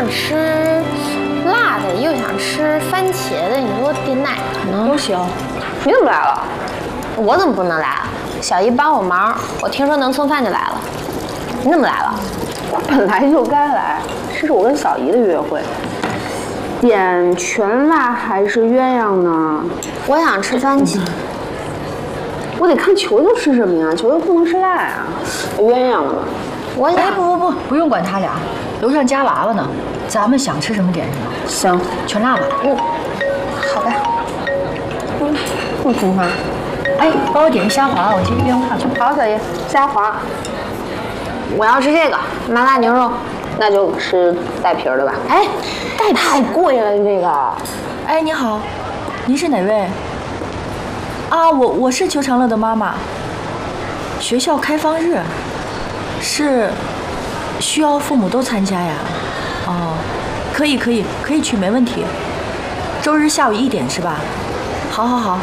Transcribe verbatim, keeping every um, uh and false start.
想吃辣的，又想吃番茄的，你给我点哪个呢？ 都行。 你怎么来了？ 我怎么不能来了？小姨帮我忙，我听说能蹭饭就来了。你怎么来了？ 我本来就该来，这是我跟小姨的约会。点全辣还是鸳鸯呢？ 我想吃番茄。 我得看球球吃什么呀？球球不能吃辣呀。鸳鸯了吧？ 我想。 哎，不不不，不用管他俩，楼上夹娃娃呢，咱们想吃什么点什么。 行， 全辣吧。 嗯，好的。 嗯，不听话。 哎，帮我点个虾滑，我接个电话去。 好，小姨，虾滑。 我要吃这个麻辣牛肉。 那就吃带皮儿的吧。 哎，带皮太贵了，你这个。 哎，你好，您是哪位？啊，我我是邱长乐的妈妈。学校开放日，是需要父母都参加呀？哦，可以可以可以去，没问题。周日下午一点是吧？好好好。